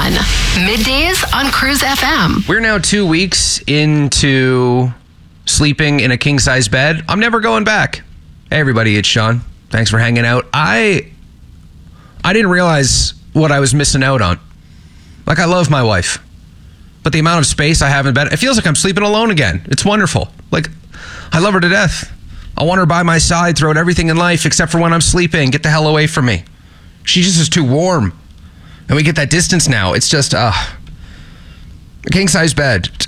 1. Middays on Cruise FM. We're now 2 weeks into sleeping in a king-size bed. I'm never going back. Hey, everybody, it's Sean. Thanks for hanging out. I didn't realize what I was missing out on. Like, I love my wife, but the amount of space I have in bed, it feels like I'm sleeping alone again. It's wonderful. Like, I love her to death. I want her by my side throughout everything in life except for when I'm sleeping. Get the hell away from me. She just is too warm. And we get that distance now. It's just, a king-size bed.